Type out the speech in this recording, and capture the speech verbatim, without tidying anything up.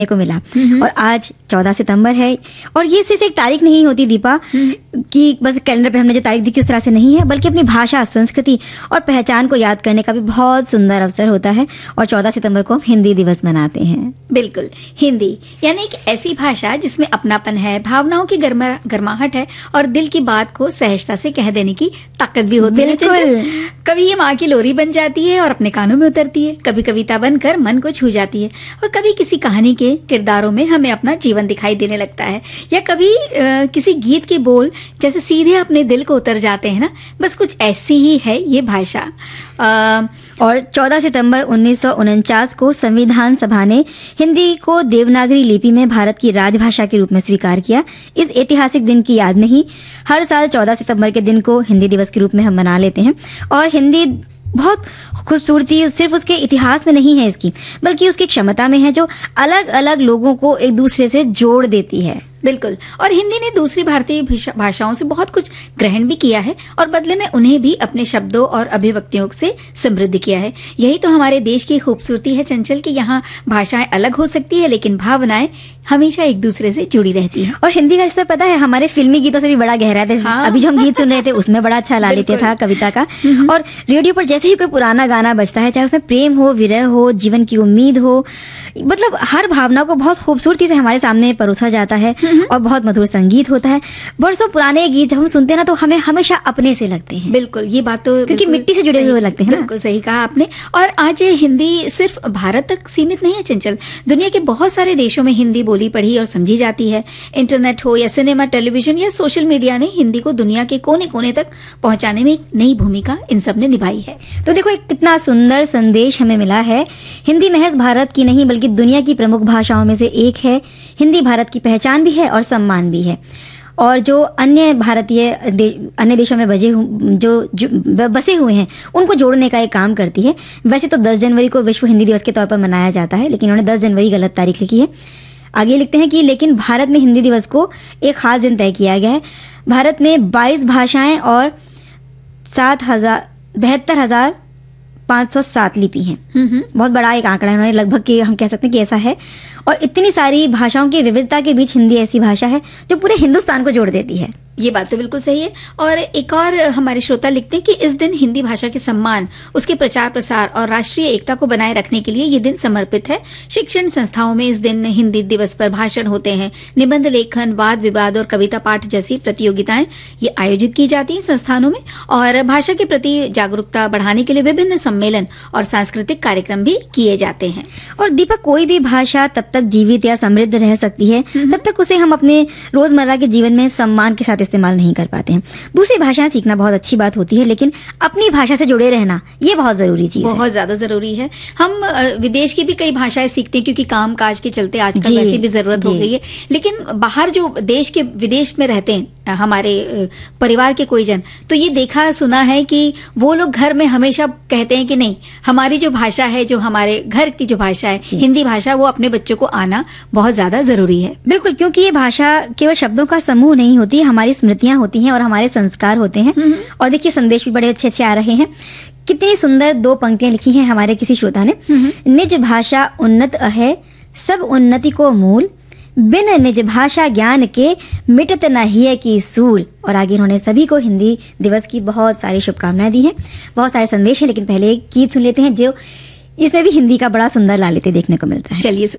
को मिला। और आज चौदह सितंबर है और ये सिर्फ एक तारीख नहीं होती दीपा कि बस कैलेंडर पे हमने जो तारीख दी उस तरह से नहीं है, बल्कि अपनी भाषा, संस्कृति और पहचान को याद करने का भी बहुत सुंदर अवसर होता है। और चौदह सितंबर को हम हिंदी दिवस मनाते हैं। बिल्कुल, हिंदी यानी एक ऐसी भाषा जिसमें अपनापन है, भावनाओं की गर्मा गर्माहट है और दिल की बात को सहजता से कह देने की ताकत भी होती है। बिल्कुल। कभी ये माँ की लोरी बन जाती है और अपने कानों में उतरती है, कभी कविता बनकर मन को छू जाती है और कभी किसी कहानी के किरदारों में हमें अपना जीवन दिखाई देने लगता है, या कभी आ, किसी गीत के बोल जैसे सीधे अपने दिल को उतर जाते हैं ना। बस कुछ ऐसी ही है ये भाषा। आ, और चौदह सितंबर उन्नीस सौ उनचास को संविधान सभा ने हिंदी को देवनागरी लिपि में भारत की राजभाषा के रूप में स्वीकार किया। इस ऐतिहासिक दिन की याद में ही हर साल चौदह सितंबर के दिन को हिंदी दिवस के रूप में हम मना लेते हैं। और हिंदी बहुत खूबसूरती सिर्फ उसके इतिहास में नहीं है इसकी, बल्कि उसकी क्षमता में है, जो अलग अलग लोगों को एक दूसरे से जोड़ देती है। बिल्कुल। और हिंदी ने दूसरी भारतीय भाषाओं से बहुत कुछ ग्रहण भी किया है और बदले में उन्हें भी अपने शब्दों और अभिव्यक्तियों से समृद्ध किया है। यही तो हमारे देश की खूबसूरती है चंचल, कि यहाँ भाषाएं अलग हो सकती है लेकिन भावनाएं हमेशा एक दूसरे से जुड़ी रहती है। और हिंदी का रिश्ता पता है हमारे फिल्मी गीतों से भी बड़ा गहरा है। हाँ। अभी जो हम गीत सुन रहे थे उसमें बड़ा अच्छा लालित्य था कविता का। और रेडियो पर जैसे ही कोई पुराना गाना बजता है, चाहे उसमें प्रेम हो, विरह हो, जीवन की उम्मीद हो, मतलब हर भावना को बहुत खूबसूरती से हमारे सामने परोसा जाता है और बहुत मधुर संगीत होता है। बरसों पुराने गीत जब हम सुनते हैं ना, तो हमें हमेशा अपने से लगते हैं। बिल्कुल, ये बात तो क्योंकि मिट्टी से जुड़े हुए लगते हैं। बिल्कुल सही कहा आपने। और आज हिंदी सिर्फ भारत तक सीमित नहीं है चंचल, दुनिया के बहुत सारे देशों में हिंदी बोली पढ़ी और समझी जाती है। इंटरनेट हो या सिनेमा, टेलीविजन या सोशल मीडिया ने हिंदी को दुनिया के कोने कोने तक पहुंचाने में एक नई भूमिका इन सब ने निभाई है। तो देखो, एक कितना सुंदर संदेश हमें मिला है। हिंदी महज भारत की नहीं बल्कि दुनिया की प्रमुख भाषाओं में से एक है। हिंदी भारत की पहचान भी है और सम्मान भी है। और जो अन्य भारतीय दे, अन्य देशों में बजे जो, जो बसे हुए हैं उनको जोड़ने का एक काम करती है। वैसे तो दस जनवरी को विश्व हिंदी दिवस के तौर पर मनाया जाता है, लेकिन उन्होंने दस जनवरी गलत तारीख लिखी है। आगे लिखते हैं कि लेकिन भारत में हिंदी दिवस को एक खास दिन तय किया गया है। भारत में बाईस भाषाएं और सात हजार बहत्तर हजार पाँच सौ सात लिपि हैं। बहुत बड़ा एक आंकड़ा है। उन्होंने लगभग के हम कह सकते हैं कि ऐसा है। और इतनी सारी भाषाओं की विविधता के बीच हिंदी ऐसी भाषा है जो पूरे हिंदुस्तान को जोड़ देती है। ये बात तो बिल्कुल सही है। और एक और हमारे श्रोता लिखते हैं कि इस दिन हिंदी भाषा के सम्मान, उसके प्रचार प्रसार और राष्ट्रीय एकता को बनाए रखने के लिए ये दिन समर्पित है। शिक्षण संस्थाओं में इस दिन हिंदी दिवस पर भाषण होते हैं, निबंध लेखन, वाद विवाद और कविता पाठ जैसी प्रतियोगिताएं ये आयोजित की जाती हैं संस्थानों में। और भाषा के प्रति जागरूकता बढ़ाने के लिए विभिन्न सम्मेलन और सांस्कृतिक कार्यक्रम भी किए जाते हैं। और दीपक, कोई भी भाषा तब तक जीवित या समृद्ध रह सकती है तब तक उसे हम अपने रोजमर्रा के जीवन में सम्मान के साथ इस्तेमाल नहीं कर पाते हैं। दूसरी भाषाएं सीखना बहुत अच्छी बात होती है, लेकिन अपनी भाषा से जुड़े रहना ये बहुत जरूरी चीज है। बहुत ज्यादा जरूरी है। हम विदेश की भी कई भाषाएं सीखते हैं क्योंकि काम काज के चलते आजकल वैसे भी जरूरत हो गई है। लेकिन बाहर जो देश के विदेश में रहते हैं हमारे परिवार के कोई जन, तो ये देखा सुना है कि वो लोग घर में हमेशा कहते हैं कि नहीं, हमारी जो भाषा है, जो हमारे घर की जो भाषा है हिंदी भाषा, वो अपने बच्चों को आना बहुत ज्यादा जरूरी है। बिल्कुल, क्योंकि ये भाषा केवल शब्दों का समूह नहीं होती, हमारी स्मृतियां होती हैं और हमारे संस्कार होते हैं। और देखिए, संदेश भी बड़े अच्छे अच्छे आ रहे हैं। कितनी सुंदर दो पंक्तियां लिखी हैं हमारे किसी श्रोता ने। निज भाषा उन्नत है, सब उन्नति को मूल, बिन निज भाषा ज्ञान के मिटत न हिय की सूल। और आगे उन्होंने सभी को हिंदी दिवस की बहुत सारी शुभकामनाएं दी हैं। बहुत सारे संदेश हैं, लेकिन पहले एक गीत सुन लेते हैं जो इसमें भी हिंदी का बड़ा सुंदर लालित्य देखने को मिलता है। चलिए।